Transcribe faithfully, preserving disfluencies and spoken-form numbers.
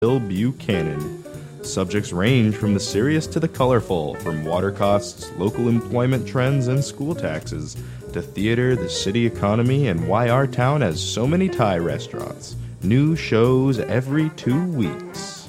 Bill Buchanan. Subjects range from the serious to the colorful, from water costs, local employment trends, and school taxes, to theater, the city economy, and why our town has so many Thai restaurants. New shows every two weeks.